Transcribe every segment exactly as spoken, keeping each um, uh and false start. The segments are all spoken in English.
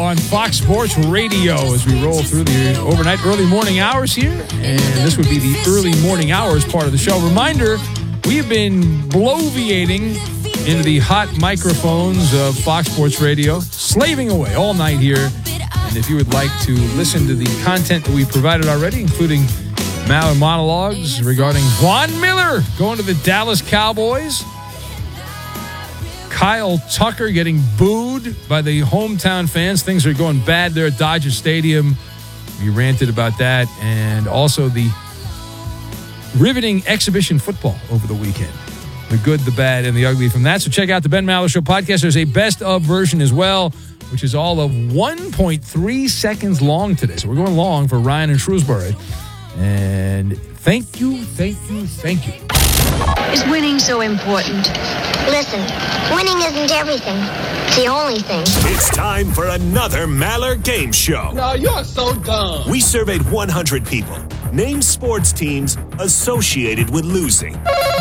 on Fox Sports Radio as we roll through the overnight early morning hours here. And this would be the early morning hours part of the show. Reminder, we have been bloviating into the hot microphones of Fox Sports Radio, slaving away all night here. And if you would like to listen to the content that we provided already, including Mal monologues regarding Von Miller going to the Dallas Cowboys, Kyle Tucker getting booed by the hometown fans. Things are going bad there at Dodger Stadium. We ranted about that. And also the riveting exhibition football over the weekend. The good, the bad, and the ugly from that. So check out the Ben Maller Show podcast. There's a best of version as well, which is all of one point three seconds long today. So we're going long for Ryan and Shrewsbury. And thank you, thank you, thank you. Is winning so important? Listen, winning isn't everything. It's the only thing. It's time for another Maller Game Show. No, you're so dumb. We surveyed one hundred people. Name sports teams associated with losing.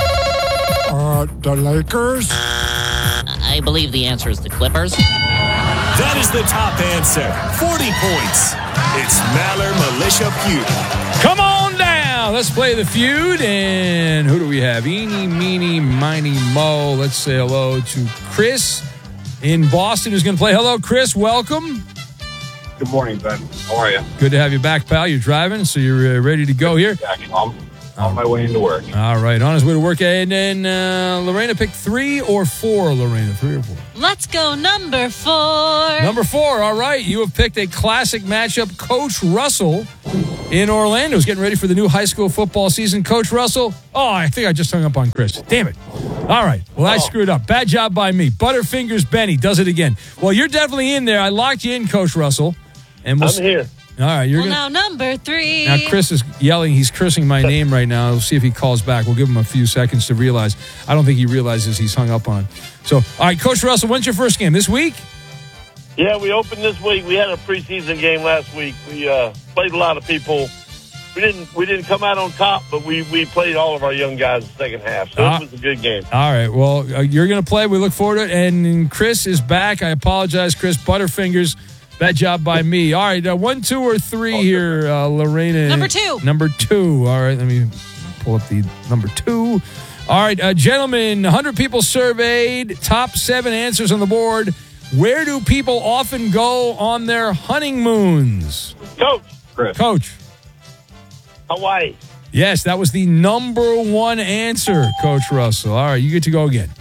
Uh, the Lakers? I believe the answer is the Clippers. That is the top answer. forty points. It's Maller Militia Feud. Come on down. Let's play the feud. And who do we have? Eeny, meeny, miny, mo. Let's say hello to Chris in Boston, who's going to play. Hello, Chris. Welcome. Good morning, Ben. How are you? Good to have you back, pal. You're driving, so you're uh, ready to go here. Yeah, I'm on my way into work. All right, on his way to work. And then uh, Lorena picked three or four, Lorena? Three or four? Let's go number four. Number four, all right. You have picked a classic matchup. Coach Russell in Orlando is getting ready for the new high school football season. Coach Russell, oh, I think I just hung up on Chris. Damn it. All right, well, I oh. screwed up. Bad job by me. Butterfingers Benny does it again. Well, you're definitely in there. I locked you in, Coach Russell. And we'll I'm here. All right, you're well, gonna, now number three. Now Chris is yelling. He's cursing my name right now. We'll see if he calls back. We'll give him a few seconds to realize. I don't think he realizes he's hung up on. So, all right, Coach Russell, when's your first game? This week? Yeah, we opened this week. We had a preseason game last week. We uh, played a lot of people. We didn't we didn't come out on top, but we, we played all of our young guys the second half. So uh, it was a good game. All right, well, uh, you're going to play. We look forward to it. And Chris is back. I apologize, Chris. Butterfingers. Bad job by me. All right, uh, one, two, or three oh, here, uh, Lorena. Number two. Number two. All right, let me pull up the number two. All right, uh, gentlemen, one hundred people surveyed, top seven answers on the board. Where do people often go on their honeymoons? Coach. Chris. Coach. Hawaii. Yes, that was the number one answer, Coach Russell. All right, you get to go again.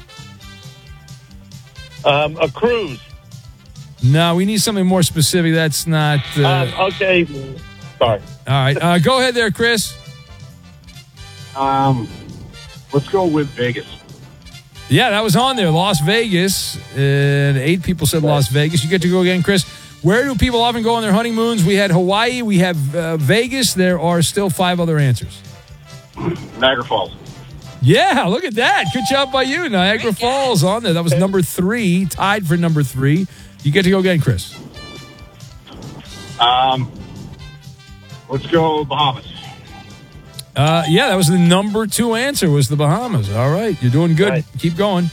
Um, a cruise. No, we need something more specific. That's not... Uh... Uh, okay. Sorry. All right. Uh, go ahead there, Chris. Um, let's go with Vegas. Yeah, that was on there. Las Vegas. And eight people said Las Vegas. You get to go again, Chris. Where do people often go on their honeymoons? We had Hawaii. We have uh, Vegas. There are still five other answers. Niagara Falls. Yeah, look at that. Good job by you. Niagara Falls on there. That was number three. Tied for number three. You get to go again, Chris. Um, let's go Bahamas. Uh, yeah, that was the number two answer, was the Bahamas. All right, you're doing good. Right. Keep going.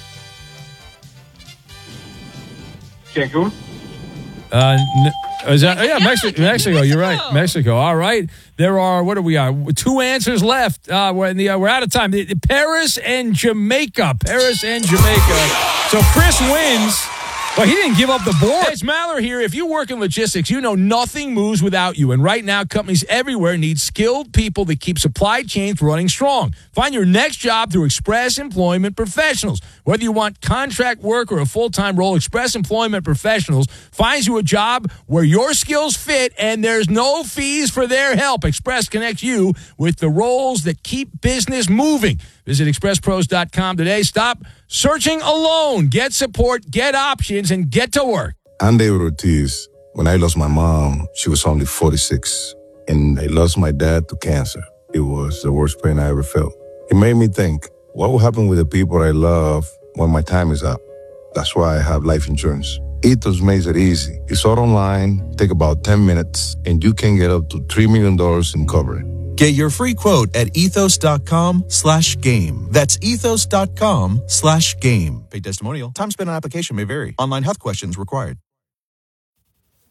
Cancun. Uh, is that, oh, yeah, Mexico. Mexico. You're right, Mexico. All right, there are what do we got? Two answers left. Uh, we're in the uh, we're out of time. The, the Paris and Jamaica. Paris and Jamaica. So Chris wins. Well, he didn't give up the board. Hey, it's Maller here. If you work in logistics, you know nothing moves without you. And right now, companies everywhere need skilled people that keep supply chains running strong. Find your next job through Express Employment Professionals. Whether you want contract work or a full-time role, Express Employment Professionals finds you a job where your skills fit and there's no fees for their help. Express connects you with the roles that keep business moving. Visit express pros dot com today. Stop searching alone. Get support, get options, and get to work. I'm David Ortiz. When I lost my mom, she was only forty-six. And I lost my dad to cancer. It was the worst pain I ever felt. It made me think, what will happen with the people I love when my time is up? That's why I have life insurance. Ethos makes it easy. It's all online, take about ten minutes, and you can get up to three million dollars in coverage. Get your free quote at ethos.com slash game. That's ethos.com slash game. Paid testimonial. Time spent on application may vary. Online health questions required.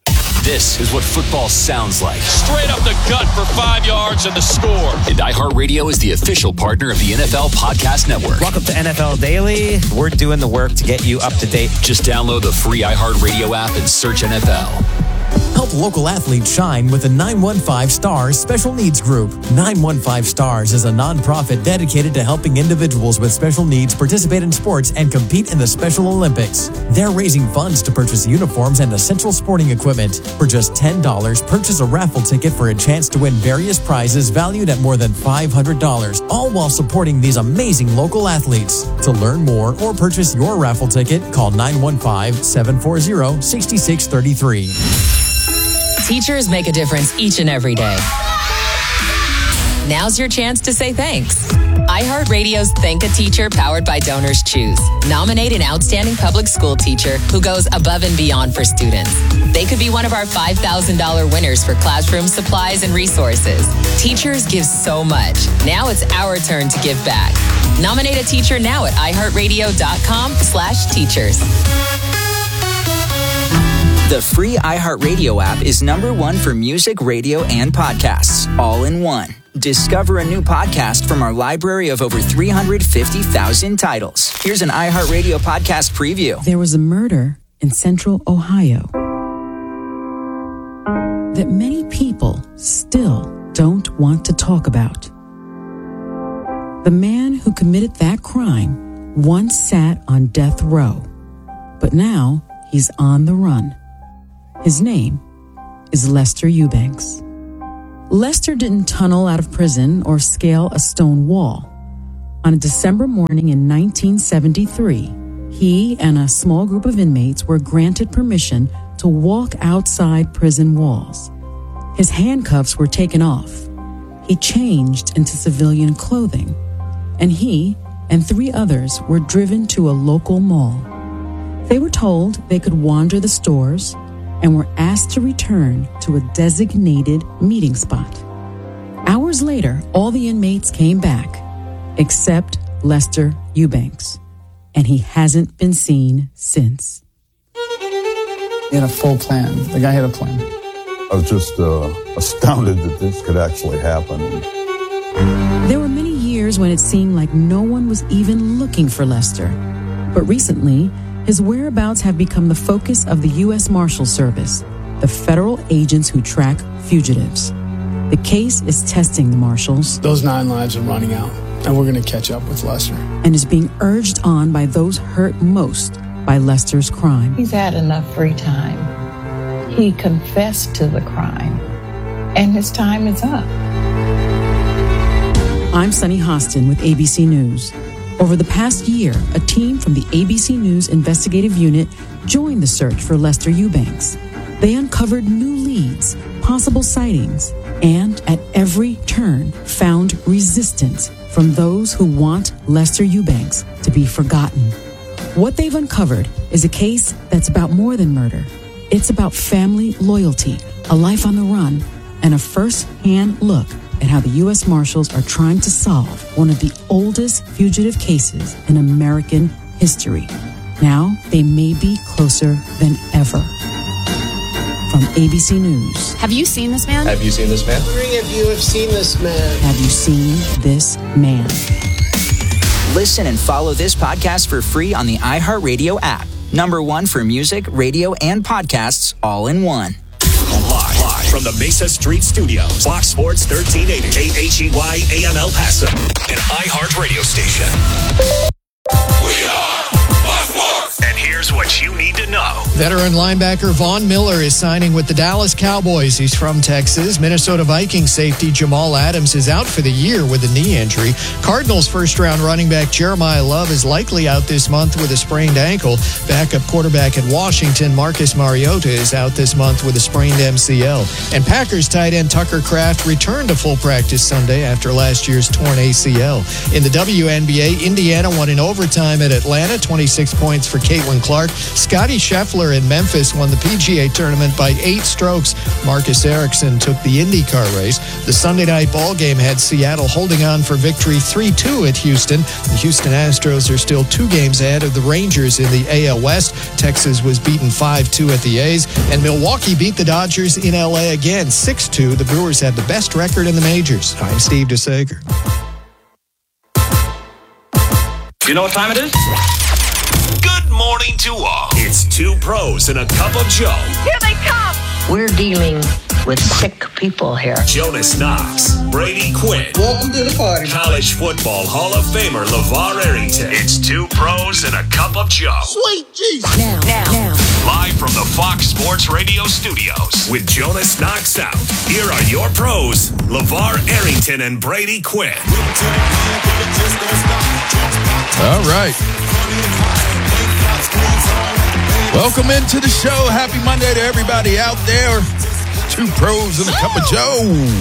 This is what football sounds like. Straight up the gut for five yards and the score. And iHeartRadio is the official partner of the N F L Podcast Network. Welcome to N F L Daily. We're doing the work to get you up to date. Just download the free iHeartRadio app and search N F L. Help local athletes shine with the nine one five Stars Special Needs Group. nine one five Stars is a nonprofit dedicated to helping individuals with special needs participate in sports and compete in the Special Olympics. They're raising funds to purchase uniforms and essential sporting equipment. For just ten dollars, purchase a raffle ticket for a chance to win various prizes valued at more than five hundred dollars, all while supporting these amazing local athletes. To learn more or purchase your raffle ticket, call nine one five, seven four zero, six six three three. Teachers make a difference each and every day. Now's your chance to say thanks. iHeartRadio's Thank a Teacher powered by Donors Choose. Nominate an outstanding public school teacher who goes above and beyond for students. They could be one of our five thousand dollars winners for classroom supplies and resources. Teachers give so much. Now it's our turn to give back. Nominate a teacher now at iHeartRadio.com slash teachers. The free iHeartRadio app is number one for music, radio, and podcasts, all in one. Discover a new podcast from our library of over three hundred fifty thousand titles. Here's an iHeartRadio podcast preview. There was a murder in central Ohio that many people still don't want to talk about. The man who committed that crime once sat on death row, but now he's on the run. His name is Lester Eubanks. Lester didn't tunnel out of prison or scale a stone wall. On a December morning in nineteen seventy-three, he and a small group of inmates were granted permission to walk outside prison walls. His handcuffs were taken off. He changed into civilian clothing, and he and three others were driven to a local mall. They were told they could wander the stores and were asked to return to a designated meeting spot. Hours later, all the inmates came back, except Lester Eubanks, and he hasn't been seen since. He had a full plan. The guy had a plan. I was just uh, astounded that this could actually happen. There were many years when it seemed like no one was even looking for Lester. But recently, his whereabouts have become the focus of the U S Marshal Service, the federal agents who track fugitives. The case is testing the marshals. Those nine lives are running out, and we're going to catch up with Lester. And is being urged on by those hurt most by Lester's crime. He's had enough free time. He confessed to the crime, and his time is up. I'm Sunny Hostin with A B C News. Over the past year, a team from the A B C News investigative unit joined the search for Lester Eubanks. They uncovered new leads, possible sightings, and at every turn found resistance from those who want Lester Eubanks to be forgotten. What they've uncovered is a case that's about more than murder. It's about family loyalty, a life on the run, and a first-hand look at how the U S Marshals are trying to solve one of the oldest fugitive cases in American history. Now, they may be closer than ever. From A B C News. Have you seen this man? Have you seen this man? Wondering if you have seen this man. Have you seen this man? Listen and follow this podcast for free on the iHeartRadio app. Number one for music, radio, and podcasts, all in one. Live, live from the Mesa Street Studios, Fox Sports thirteen eighty, K H E Y A M El Paso, an iHeart radio station. We are Fox Sports. And here's what you need to know. Veteran linebacker Von Miller is signing with the Dallas Cowboys. He's from Texas. Minnesota Vikings safety Jamal Adams is out for the year with a knee injury. Cardinals first-round running back Jeremiah Love is likely out this month with a sprained ankle. Backup quarterback at Washington Marcus Mariota is out this month with a sprained M C L. And Packers tight end Tucker Kraft returned to full practice Sunday after last year's torn A C L. In the W N B A, Indiana won in overtime at Atlanta, twenty-six points for Caitlin Clark. Clark. Scotty Scheffler in Memphis won the P G A tournament by eight strokes. Marcus Ericsson took the IndyCar race. The Sunday night ball game had Seattle holding on for victory three two at Houston. The Houston Astros are still two games ahead of the Rangers in the A L West. Texas was beaten five two at the A's. And Milwaukee beat the Dodgers in L A again, six two. The Brewers had the best record in the majors. I'm Steve DeSager. You know what time it is? Good morning to all. It's two pros and a cup of Joe. Here they come. We're dealing with sick people here. Jonas Knox, Brady Quinn. Welcome to the party. College football Hall of Famer LeVar Arrington. It's two pros and a cup of Joe. Sweet Jesus. Now, now, now. Live from the Fox Sports Radio studios with Jonas Knox out. Here are your pros, LeVar Arrington and Brady Quinn. All right. Welcome into the show. Happy Monday to everybody out there. Two pros and a cup of Joe.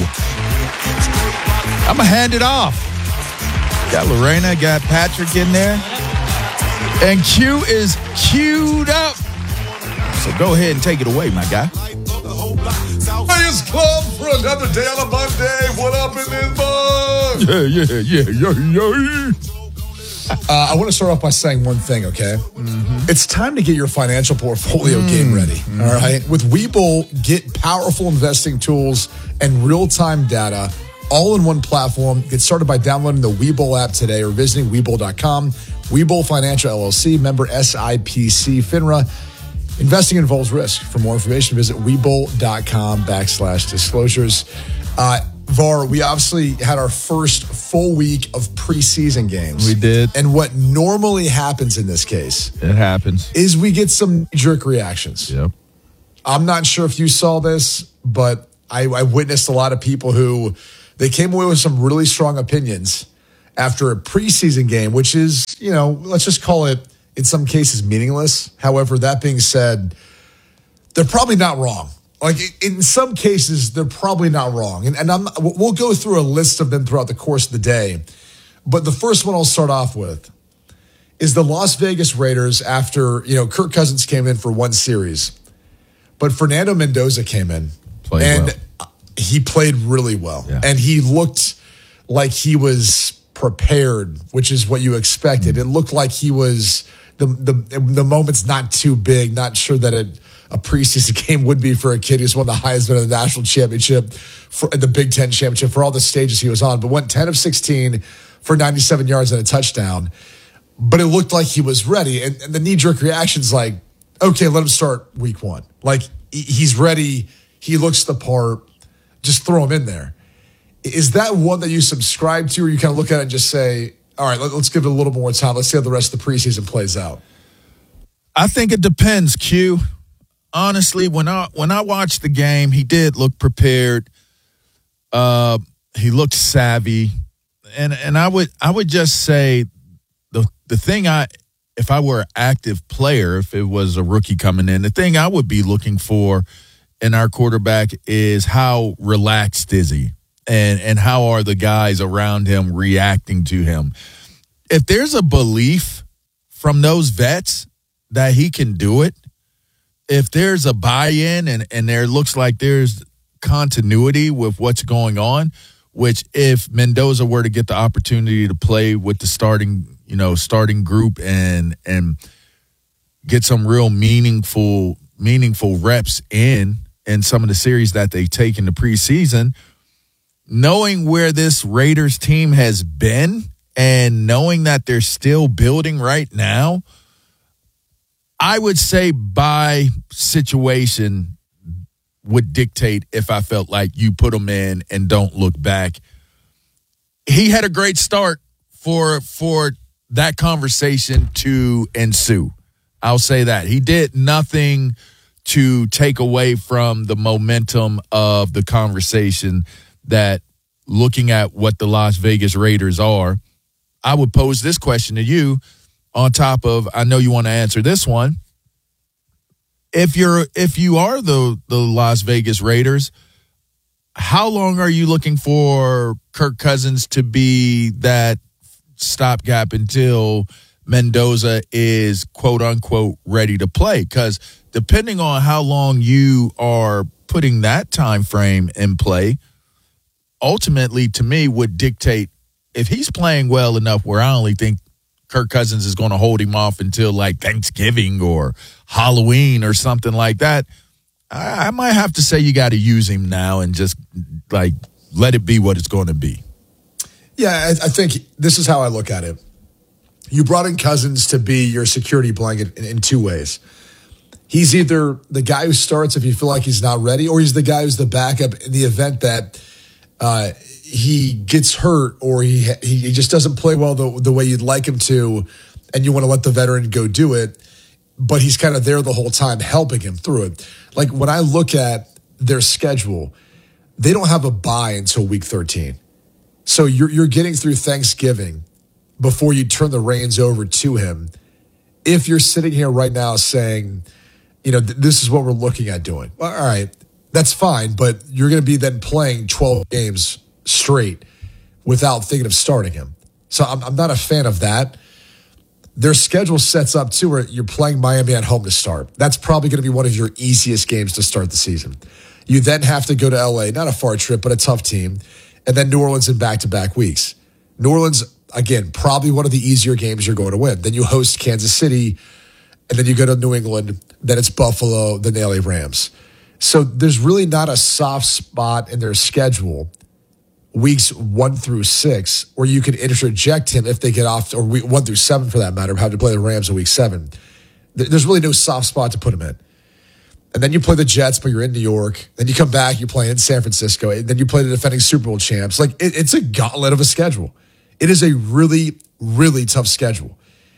I'm going to hand it off. Got Lorena, got Patrick in there. And Q is queued up. So go ahead and take it away, my guy. Lions Club for another day on a Monday. What up in this bug? Yeah, yeah, yeah, yeah, yeah. Uh, I want to start off by saying one thing, okay? Mm-hmm. It's time to get your financial portfolio mm-hmm. game ready, mm-hmm. all right? With Webull, get powerful investing tools and real-time data all in one platform. Get started by downloading the Webull app today or visiting Webull dot com. Webull Financial L L C, member S I P C, FINRA. Investing involves risk. For more information, visit Webull dot com backslash disclosures. Uh, Var, we obviously had our first full week of preseason games. We did. And what normally happens in this case it happens is we get some jerk reactions. Yep. I'm not sure if you saw this, but I, I witnessed a lot of people who they came away with some really strong opinions after a preseason game, which is, you know, let's just call it in some cases meaningless. However, that being said, they're probably not wrong. Like, in some cases, they're probably not wrong. And, and I'm, we'll go through a list of them throughout the course of the day. But the first one I'll start off with is the Las Vegas Raiders after, you know, Kirk Cousins came in for one series. But Fernando Mendoza came in. Played and well. He played really well. Yeah. And he looked like he was prepared, which is what you expected. Mm-hmm. It looked like he was, the, the, the moment's not too big, not sure that it, a preseason game would be for a kid who's won the highest bid of the national championship, for the Big Ten championship, for all the stages he was on, but went ten of sixteen for ninety-seven yards and a touchdown. But it looked like he was ready. And, and the knee-jerk reaction's like, okay, let him start week one. Like, he's ready. He looks the part. Just throw him in there. Is that one that you subscribe to, or you kind of look at it and just say, all right, let's give it a little more time. Let's see how the rest of the preseason plays out? I think it depends, Q. Honestly, when I when I watched the game, he did look prepared. Uh, he looked savvy, and and I would I would just say the the thing I if I were an active player, if it was a rookie coming in, the thing I would be looking for in our quarterback is how relaxed is he, and and how are the guys around him reacting to him. If there's a belief from those vets that he can do it, if there's a buy-in and, and there looks like there's continuity with what's going on, which if Mendoza were to get the opportunity to play with the starting, you know, starting group and and get some real meaningful meaningful reps in in some of the series that they take in the preseason, knowing where this Raiders team has been and knowing that they're still building right now, I would say by situation would dictate if I felt like you put him in and don't look back. He had a great start for for that conversation to ensue. I'll say that. He did nothing to take away from the momentum of the conversation that looking at what the Las Vegas Raiders are. I would pose this question to you. On top of, I know you want to answer this one. If you're, if you are the the Las Vegas Raiders, how long are you looking for Kirk Cousins to be that stopgap until Mendoza is quote unquote ready to play. Because depending on how long you are putting that time frame in play, ultimately to me would dictate if he's playing well enough where I only think Kirk Cousins is going to hold him off until like Thanksgiving or Halloween or something like that. I, I might have to say you got to use him now and just like let it be what it's going to be. Yeah, I, I think this is how I look at it. You brought in Cousins to be your security blanket in, in two ways. He's either the guy who starts if you feel like he's not ready, or he's the guy who's the backup in the event that uh, he gets hurt or he he just doesn't play well the, the way you'd like him to, and you want to let the veteran go do it, but he's kind of there the whole time helping him through it. Like when I look at their schedule, they don't have a bye until week thirteen. So you're you're getting through Thanksgiving before you turn the reins over to him. If you're sitting here right now saying, you know, th- this is what we're looking at doing. Well, all right, that's fine, but you're going to be then playing twelve games straight without thinking of starting him. So I'm, I'm not a fan of that. Their schedule sets up, too, where you're playing Miami at home to start. That's probably going to be one of your easiest games to start the season. You then have to go to L A, not a far trip, but a tough team, and then New Orleans in back-to-back weeks. New Orleans, again, probably one of the easier games you're going to win. Then you host Kansas City, and then you go to New England, then it's Buffalo, then the L A Rams. So there's really not a soft spot in their schedule, weeks one through six, where you can interject him if they get off, or week one through seven for that matter, have to play the Rams in week seven. There's really no soft spot to put him in. And then you play the Jets, but you're in New York. Then you come back, you're playing in San Francisco. And then you play the defending Super Bowl champs. Like, it, it's a gauntlet of a schedule. It is a really, really tough schedule.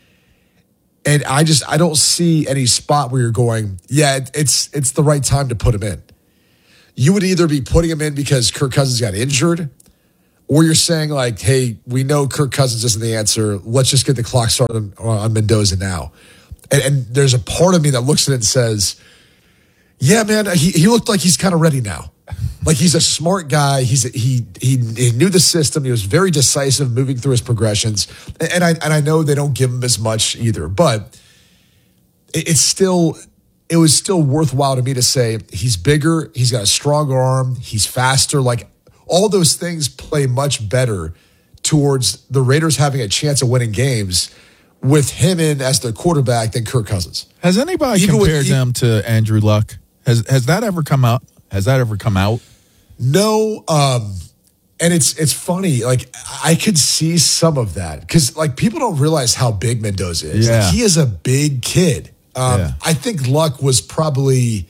And I just, I don't see any spot where you're going, yeah, it, it's it's the right time to put him in. You would either be putting him in because Kirk Cousins got injured, or you're saying like, hey, we know Kirk Cousins isn't the answer. Let's just get the clock started on, on Mendoza now. And, and there's a part of me that looks at it and says, yeah, man, he, he looked like he's kind of ready now. Like he's a smart guy. He's he, he he knew the system. He was very decisive moving through his progressions. And I and I know they don't give him as much either, but it, it's still it was still worthwhile to me to say he's bigger. He's got a strong arm. He's faster. Like all those things play much better towards the Raiders having a chance of winning games with him in as their quarterback than Kirk Cousins. Has anybody Even compared with, them to Andrew Luck? Has has that ever come out? Has that ever come out? No, um, and it's it's funny. Like I could see some of that because like people don't realize how big Mendoza is. Yeah. Like, he is a big kid. Um, yeah. I think Luck was probably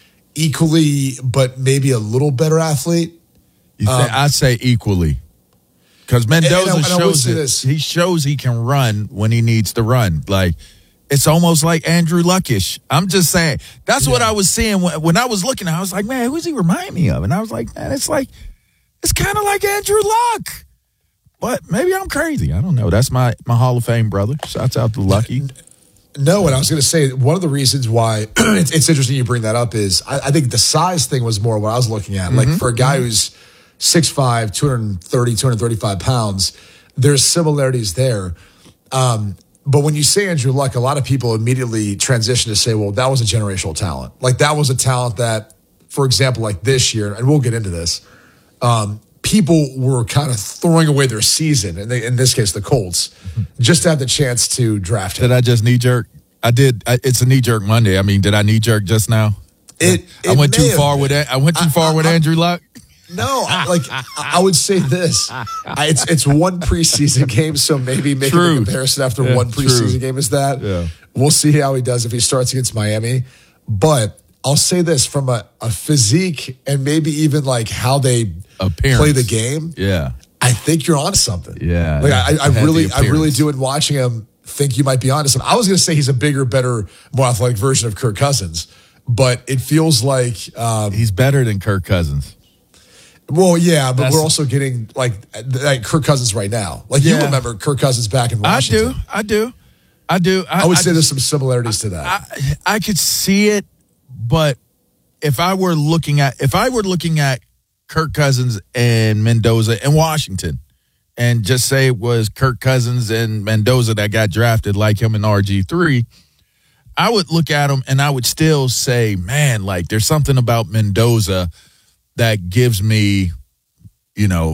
equally, but maybe a little better athlete. You say, um, I say equally because Mendoza and, and I, and shows it. This. He shows he can run when he needs to run. Like. It's almost like Andrew Luckish. I'm just saying. That's yeah. what I was seeing when, when I was looking. I was like, man, who does he remind me of? And I was like, man, it's like, it's kind of like Andrew Luck. But maybe I'm crazy. I don't know. That's my, my Hall of Fame brother. Shouts out to Lucky. No, and I was going to say, one of the reasons why it's, it's interesting you bring that up is I, I think the size thing was more what I was looking at. Mm-hmm. Like for a guy mm-hmm. who's six five, two thirty, two thirty-five pounds, there's similarities there. Um, But when you say Andrew Luck, a lot of people immediately transition to say, well, that was a generational talent. Like that was a talent that, for example, like this year, and we'll get into this, um, people were kind of throwing away their season, and in this case, the Colts, just to have the chance to draft him. Did I just knee jerk? I did. I, it's a knee jerk Monday. I mean, did I knee jerk just now? It. I it went too far been. with that. I went too I, far I, with I, Andrew Luck. No, like I would say this: I, it's it's one preseason game, so maybe making True. a comparison after yeah, one preseason true. game is that. Yeah. We'll see how he does if he starts against Miami. But I'll say this from a, a physique and maybe even like how they Appearance. play the game. Yeah, I think you're onto something. Yeah, like I, I really, I really do. In watching him, think you might be onto something. I was going to say he's a bigger, better, more athletic version of Kirk Cousins, but it feels like um, he's better than Kirk Cousins. Well, yeah, but That's, we're also getting like, like Kirk Cousins right now. Like yeah. you remember Kirk Cousins back in Washington. I do, I do, I do. I, I would I, say there's some similarities to that. I, I could see it, but if I were looking at if I were looking at Kirk Cousins and Mendoza in Washington, and just say it was Kirk Cousins and Mendoza that got drafted like him and R G three, I would look at him and I would still say, man, like there's something about Mendoza that gives me, you know,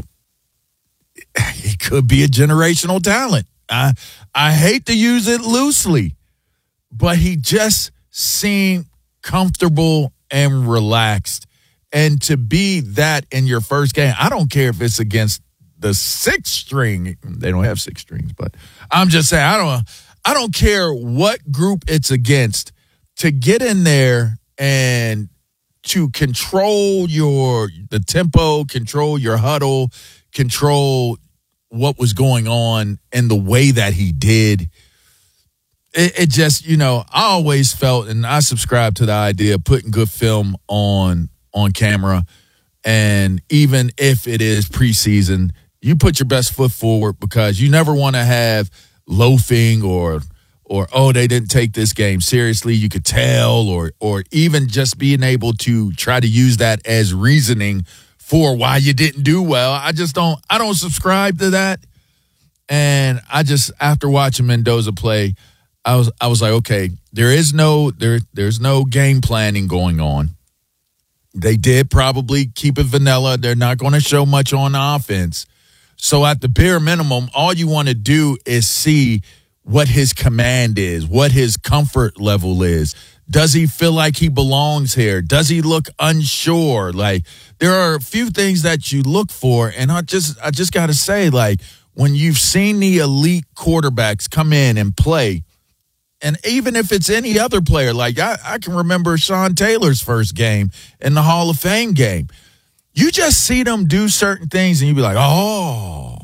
he could be a generational talent. I I hate to use it loosely, but he just seemed comfortable and relaxed. And to be that in your first game, I don't care if it's against the sixth string. They don't have six strings, but I'm just saying, I don't I don't care what group it's against, to get in there and to control your the tempo, control your huddle, control what was going on in the way that he did. It, it just, you know, I always felt, and I subscribe to the idea of putting good film on on camera. And even if it is preseason, you put your best foot forward, because you never want to have loafing or or oh, they didn't take this game seriously. You could tell, or or even just being able to try to use that as reasoning for why you didn't do well. I just don't I don't subscribe to that. And I just, after watching Mendoza play, I was I was like, okay, there is no there there's no game planning going on. They did probably keep it vanilla. They're not going to show much on offense. So at the bare minimum, all you want to do is see what his command is, what his comfort level is. Does he feel like he belongs here? Does he look unsure? Like, there are a few things that you look for, and I just I just got to say, like, when you've seen the elite quarterbacks come in and play, and even if it's any other player, like I, I can remember Sean Taylor's first game in the Hall of Fame game. You just see them do certain things, and you be like, oh,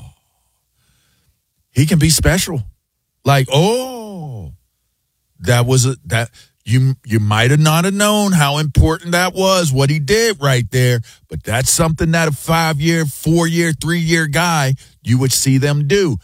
he can be special. Like, oh, that was a, that you you might have not have known how important that was, what he did right there, but that's something that a five-year, four-year, three-year guy, you would see them do.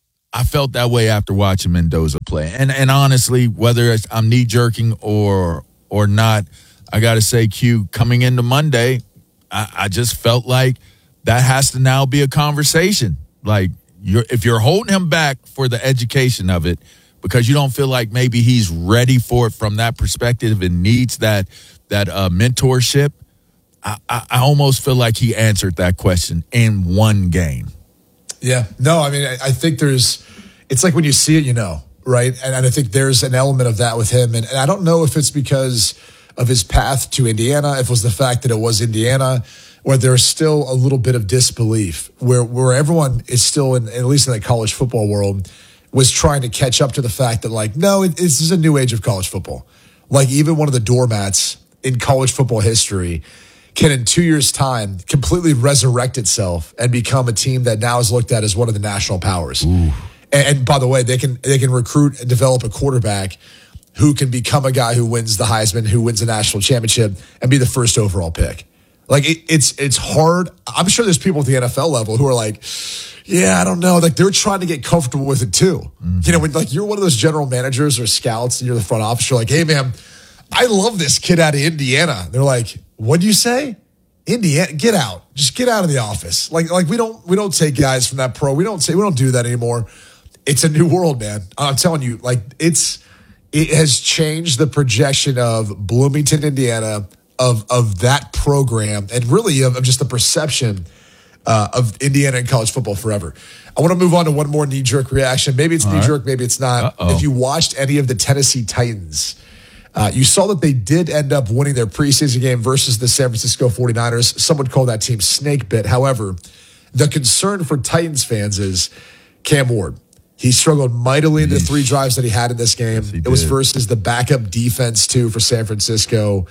I felt that way after watching Mendoza play. And and honestly, whether it's, I'm knee-jerking or or not, I got to say, Q, coming into Monday, I, I just felt like that has to now be a conversation. Like, you're, if you're holding him back for the education of it because you don't feel like maybe he's ready for it from that perspective and needs that that uh, mentorship, I, I, I almost feel like he answered that question in one game. Yeah. No, I mean, I, I think there's, it's like when you see it, you know, right? And, and I think there's an element of that with him. And, and I don't know if it's because of his path to Indiana, if it was the fact that it was Indiana, or there's still a little bit of disbelief where, where everyone is still, in, at least in the college football world, was trying to catch up to the fact that, like, no, it, this is a new age of college football. Like, even one of the doormats in college football history can, in two years' time, completely resurrect itself and become a team that now is looked at as one of the national powers. And, and by the way, they can they can recruit and develop a quarterback who can become a guy who wins the Heisman, who wins a national championship, and be the first overall pick. Like, it, it's it's hard. I'm sure there's people at the N F L level who are like, yeah, I don't know. Like, they're trying to get comfortable with it too. Mm-hmm. You know, when like you're one of those general managers or scouts and you're the front office, you're like, hey, man, I love this kid out of Indiana. They're like, what do you say? Indiana, get out. Just get out of the office. Like, like we don't we don't take guys from that pro. We don't say we don't do that anymore. It's a new world, man. I'm telling you, like, it's it has changed the projection of Bloomington, Indiana, of of that program, and really of, of just the perception uh, of Indiana and college football forever. I want to move on to one more knee-jerk reaction. Maybe it's knee-jerk, right. Maybe it's not. Uh-oh. If you watched any of the Tennessee Titans, Uh, you saw that they did end up winning their preseason game versus the San Francisco forty-niners. Some would call that team snake bit. However, the concern for Titans fans is Cam Ward. He struggled mightily in the three drives that he had in this game. Yes, it was versus the backup defense, too, for San Francisco.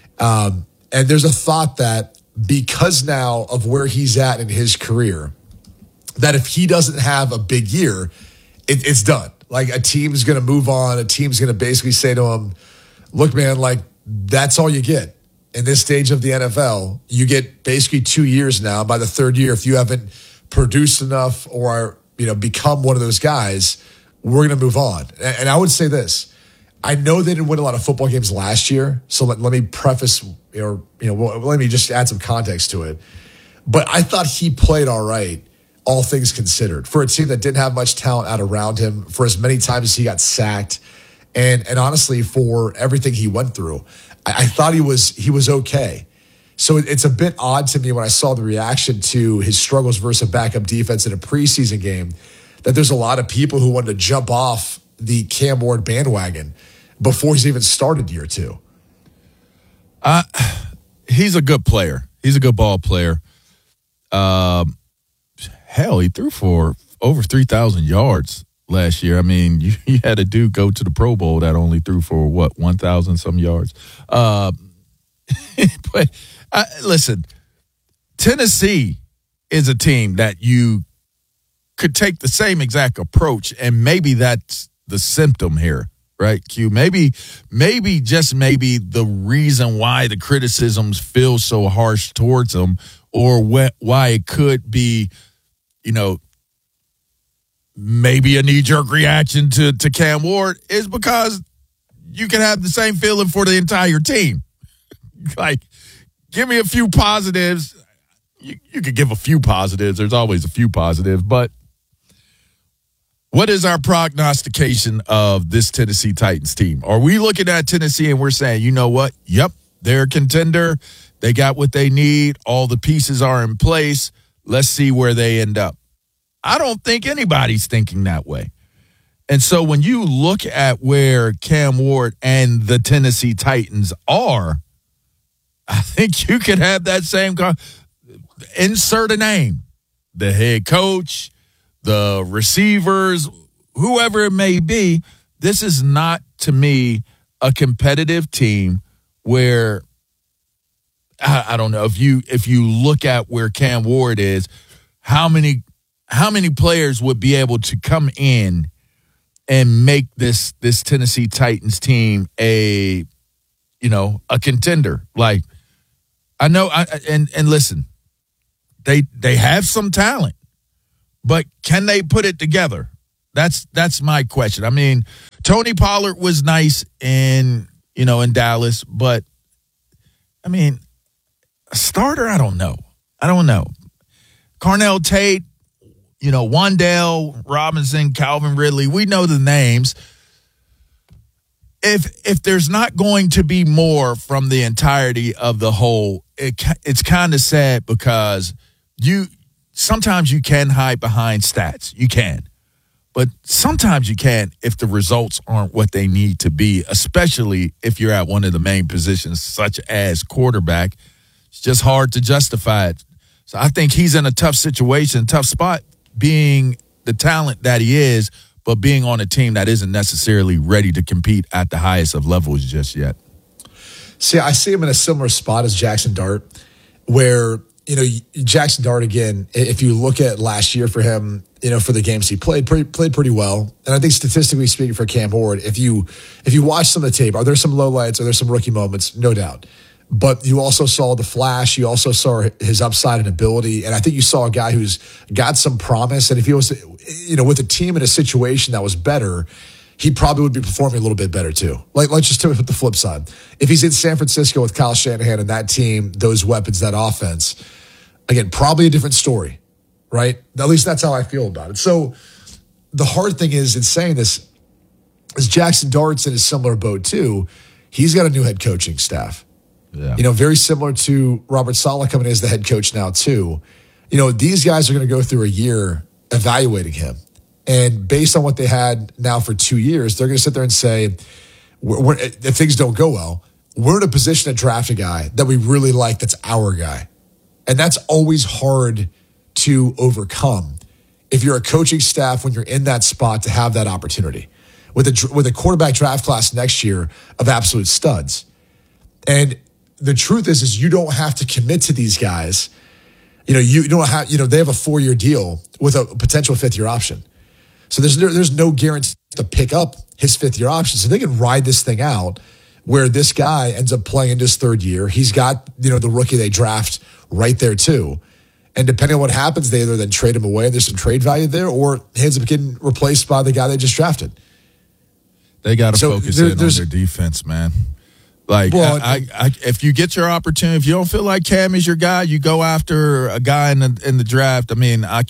Um, and there's a thought that because now of where he's at in his career, that if he doesn't have a big year, it, it's done. Like, a team's going to move on. A team's going to basically say to him, look, man, like, that's all you get. In this stage of the N F L, you get basically two years now. By the third year, if you haven't produced enough or, you know, become one of those guys, we're going to move on. And I would say this. I know they didn't win a lot of football games last year, so let, let me preface, or, you know, well, let me just add some context to it. But I thought he played all right all things considered, for a team that didn't have much talent out around him, for as many times as he got sacked, and and honestly, for everything he went through. I, I thought he was he was okay. So it, it's a bit odd to me when I saw the reaction to his struggles versus a backup defense in a preseason game, that there's a lot of people who wanted to jump off the Cam Ward bandwagon before he's even started year two. Uh, he's a good player. He's a good ball player. Um, hell, he threw for over three thousand yards last year. I mean, you, you had a dude go to the Pro Bowl that only threw for, what, one thousand some yards. Uh, but, uh, listen, Tennessee is a team that you could take the same exact approach, and maybe that's the symptom here, right, Q? Maybe, maybe, just maybe the reason why the criticisms feel so harsh towards them, or wh- why it could be, you know, maybe a knee-jerk reaction to, to Cam Ward, is because you can have the same feeling for the entire team. Like, give me a few positives. You, you could give a few positives. There's always a few positives, but what is our prognostication of this Tennessee Titans team? Are we looking at Tennessee and we're saying, you know what? Yep, they're a contender. They got what they need. All the pieces are in place. Let's see where they end up. I don't think anybody's thinking that way. And so when you look at where Cam Ward and the Tennessee Titans are, I think you could have that same con- insert a name. The head coach, the receivers, whoever it may be. This is not, to me, a competitive team where I, I don't know if you if you look at where Cam Ward is, how many how many players would be able to come in and make this this Tennessee Titans team a you know a contender? Like, I know, I, and and listen, they they have some talent. But can they put it together? That's that's my question. I mean, Tony Pollard was nice in, you know, in Dallas, but I mean, a starter, I don't know. I don't know. Carnell Tate, you know, Wan'Dale Robinson, Calvin Ridley, we know the names. If if there's not going to be more from the entirety of the whole, it, it's kind of sad, because you sometimes you can hide behind stats. You can. But sometimes you can't if the results aren't what they need to be, especially if you're at one of the main positions, such as quarterback. It's just hard to justify it. So I think he's in a tough situation, tough spot, being the talent that he is, but being on a team that isn't necessarily ready to compete at the highest of levels just yet. See, I see him in a similar spot as Jackson Dart, where, you know, Jackson Dart, again, if you look at last year for him, you know, for the games he played, pretty, played pretty well. And I think statistically speaking for Cam Ward, if you if you watch some of the tape, are there some lowlights? Are there some rookie moments? No doubt. But you also saw the flash. You also saw his upside and ability. And I think you saw a guy who's got some promise. And if he was, you know, with a team in a situation that was better, he probably would be performing a little bit better too. Like, let's just do it with the flip side. If he's in San Francisco with Kyle Shanahan and that team, those weapons, that offense, again, probably a different story, right? At least that's how I feel about it. So the hard thing is in saying this is Jackson Dart's in a similar boat too. He's got a new head coaching staff. Yeah. You know, very similar to Robert Saleh coming in as the head coach now too. You know, these guys are going to go through a year evaluating him. And based on what they had now for two years, they're going to sit there and say, we're, we're, if things don't go well, we're in a position to draft a guy that we really like, that's our guy. And that's always hard to overcome if you're a coaching staff when you're in that spot to have that opportunity with a, with a quarterback draft class next year of absolute studs. And the truth is, is you don't have to commit to these guys. You know, you don't have, you know, they have a four-year deal with a potential fifth-year option. So there's no, there's no guarantee to pick up his fifth-year option. So they can ride this thing out where this guy ends up playing in his third year. He's got, you know, the rookie they draft right there too. And depending on what happens, they either then trade him away, there's some trade value there, or he ends up getting replaced by the guy they just drafted. They got to So focus there- in on there's- their defense, man. Like, Well, I, I, I, if you get your opportunity, if you don't feel like Cam is your guy, you go after a guy in the in the draft. I mean, I can't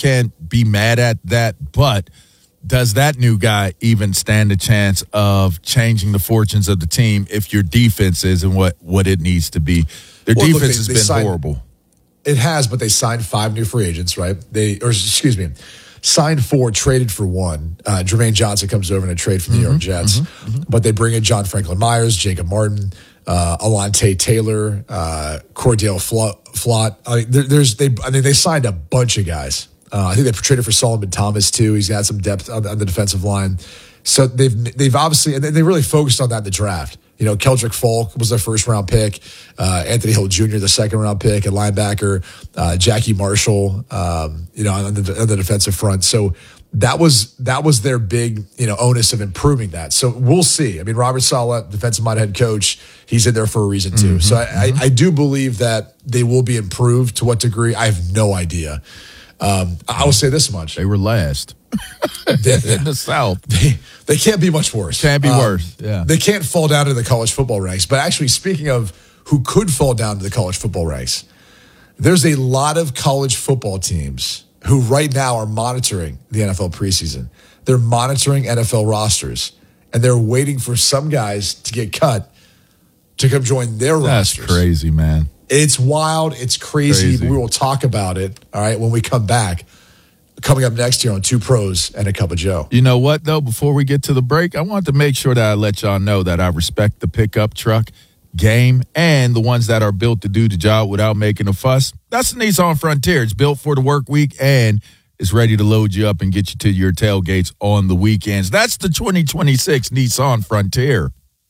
be mad at that, but does that new guy even stand a chance of changing the fortunes of the team if your defense isn't what, what it needs to be? Their well, defense look, they, has they been signed, horrible. It has, but they signed five new free agents, right? They, or excuse me, signed four, traded for one. Uh, Jermaine Johnson comes over in a trade from the mm-hmm, New York Jets, mm-hmm, mm-hmm. but they bring in John Franklin Myers, Jacob Martin, uh, Alante Taylor, uh, Cordell Flott. I mean, there, there's they. I mean, they signed a bunch of guys. Uh, I think they traded for Solomon Thomas too. He's got some depth on, on the defensive line. So they've they've obviously and they really focused on that in the draft. You know, Keldrick Falk was their first round pick. Uh, Anthony Hill Junior, the second round pick, a linebacker. Uh, Jackie Marshall, um, you know, on the, on the defensive front. So that was that was their big, you know, onus of improving that. So we'll see. I mean, Robert Saleh, defensive minded head coach, he's in there for a reason too. Mm-hmm, so I, mm-hmm. I, I do believe that they will be improved. To what degree, I have no idea. Um, I will say this much: they were last in the South. They, they can't be much worse. Can't be um, worse. Yeah, they can't fall down to the college football ranks. But actually, speaking of who could fall down to the college football ranks, there's a lot of college football teams who right now are monitoring the N F L preseason. They're monitoring N F L rosters, and they're waiting for some guys to get cut to come join their That's rosters. That's crazy, man. It's wild. It's crazy. crazy. We will talk about it, all right, when we come back. Coming up next year on Two Pros and a Cup of Joe. You know what, though? Before we get to the break, I want to make sure that I let y'all know that I respect the pickup truck game and the ones that are built to do the job without making a fuss. That's the Nissan Frontier. It's built for the work week and it's ready to load you up and get you to your tailgates on the weekends. That's the twenty twenty-six Nissan Frontier.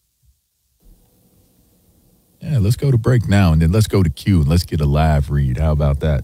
Yeah, let's go to break now, and then let's go to Q, and let's get a live read. How about that?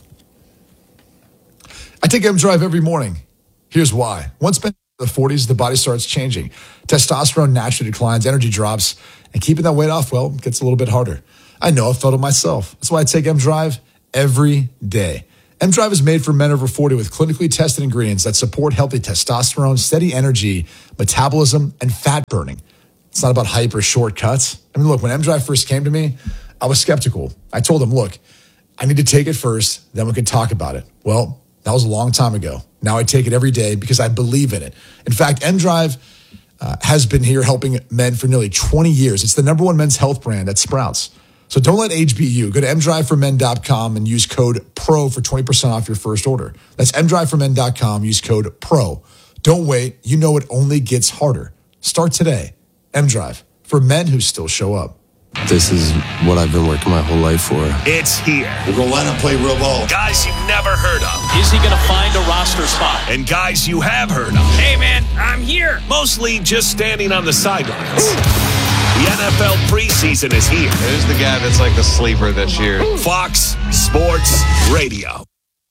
I take M Drive every morning. Here's why. Once spent in the forties, the body starts changing. Testosterone naturally declines, energy drops, and keeping that weight off, well, gets a little bit harder. I know, I've felt it myself. That's why I take M Drive every day. M Drive is made for men over forty with clinically tested ingredients that support healthy testosterone, steady energy, metabolism, and fat burning. It's not about hype or shortcuts. I mean, look, when M Drive first came to me, I was skeptical. I told him, look, I need to take it first, then we can talk about it. Well, that was a long time ago. Now I take it every day because I believe in it. In fact, M Drive uh, has been here helping men for nearly twenty years. It's the number one men's health brand at Sprouts. So don't let age be you. Go to m drive for men dot com and use code PRO for twenty percent off your first order. That's m drive for men dot com. Use code PRO. Don't wait. You know it only gets harder. Start today. M-Drive, for men who still show up. This is what I've been working my whole life for. It's here. We're going to line up, play real ball. Guys you've never heard of. Is he going to find a roster spot? And guys you have heard of. Hey, man, I'm here. Mostly just standing on the sidelines. The N F L preseason is here. Who's the guy that's like the sleeper this year? Fox Sports Radio.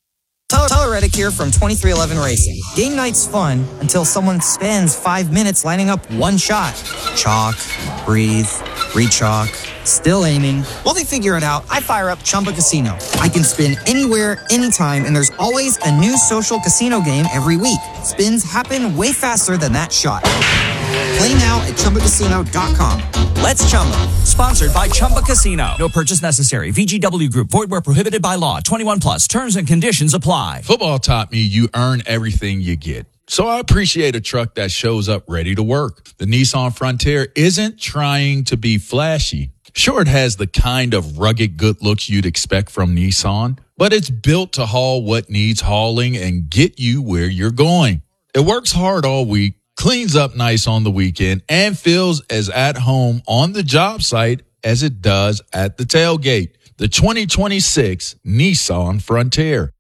Tyler Reddick here from twenty-three eleven Racing. Game night's fun until someone spends five minutes lining up one shot. Chalk, breathe, re-chalk, still aiming. While they figure it out, I fire up Chumba Casino. I can spin anywhere, anytime, and there's always a new social casino game every week. Spins happen way faster than that shot. Play now at chumba casino dot com. Let's Chumba. Sponsored by Chumba Casino. No purchase necessary. V G W Group. Void where prohibited by law. twenty-one plus. Terms and conditions apply. Football taught me you earn everything you get. So I appreciate a truck that shows up ready to work. The Nissan Frontier isn't trying to be flashy. Sure, it has the kind of rugged good looks you'd expect from Nissan, but it's built to haul what needs hauling and get you where you're going. It works hard all week, cleans up nice on the weekend, and feels as at home on the job site as it does at the tailgate. The twenty twenty-six Nissan Frontier.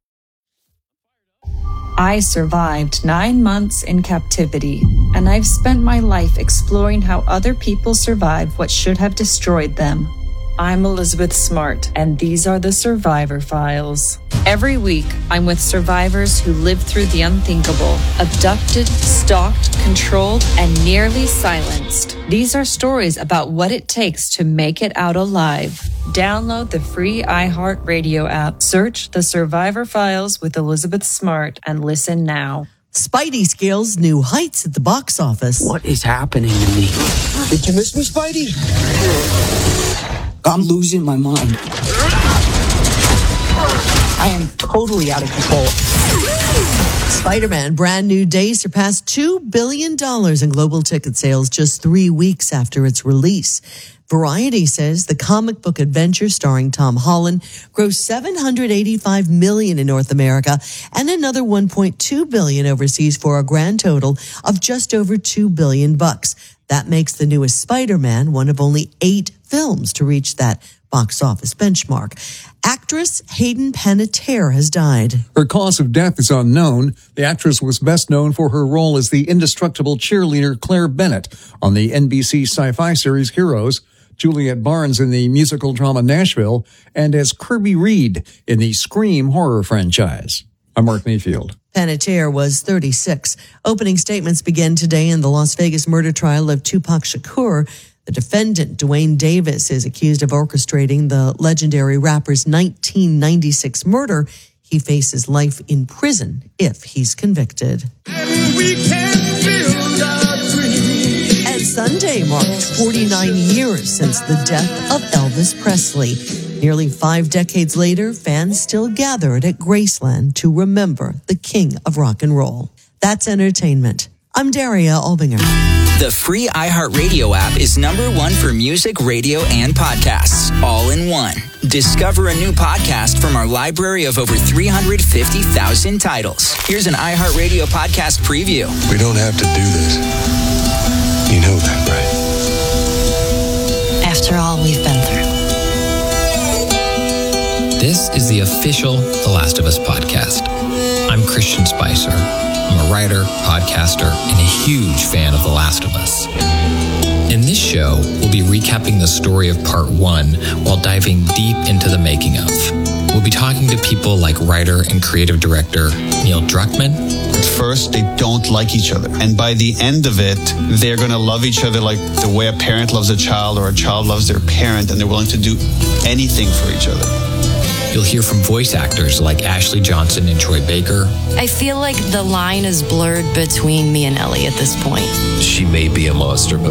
I survived nine months in captivity, and I've spent my life exploring how other people survived what should have destroyed them. I'm Elizabeth Smart, and these are the Survivor Files. Every week, I'm with survivors who lived through the unthinkable, abducted, stalked, controlled, and nearly silenced. These are stories about what it takes to make it out alive. Download the free iHeartRadio app, search The Survivor Files with Elizabeth Smart, and listen now. Spidey scales new heights at the box office. What is happening to me? Did you miss me, Spidey? I'm losing my mind. I am totally out of control. Spider-Man Brand New Day surpassed two billion dollars in global ticket sales just three weeks after its release. Variety says the comic book adventure starring Tom Holland grossed seven hundred eighty-five million dollars in North America and another one point two billion dollars overseas for a grand total of just over two billion dollars bucks. That makes the newest Spider-Man one of only eight films to reach that box office benchmark. Actress Hayden Panettiere has died. Her cause of death is unknown. The actress was best known for her role as the indestructible cheerleader Claire Bennett on the N B C sci-fi series Heroes, Juliet Barnes in the musical drama Nashville, and as Kirby Reed in the Scream horror franchise. I'm Mark Mayfield. Panettiere was thirty-six. Opening statements began today in the Las Vegas murder trial of Tupac Shakur. The defendant, Dwayne Davis, is accused of orchestrating the legendary rapper's nineteen ninety-six murder. He faces life in prison if he's convicted. And we can build our dreams. And Sunday marked forty-nine years since the death of Elvis Presley. Nearly five decades later, fans still gathered at Graceland to remember the king of rock and roll. That's entertainment. I'm Daria Albinger. The free iHeartRadio app is number one for music, radio, and podcasts, all in one. Discover a new podcast from our library of over three hundred fifty thousand titles. Here's an iHeartRadio podcast preview. We don't have to do this. You know that, right? After all we've been through. This is the official The Last of Us podcast. I'm Christian Spicer. I'm a writer, podcaster, and a huge fan of The Last of Us. In this show, we'll be recapping the story of part one while diving deep into the making of. We'll be talking to people like writer and creative director Neil Druckmann. At first, they don't like each other. And by the end of it, they're going to love each other like the way a parent loves a child or a child loves their parent, and they're willing to do anything for each other. You'll hear from voice actors like Ashley Johnson and Troy Baker. I feel like the line is blurred between me and Ellie at this point. She may be a monster, but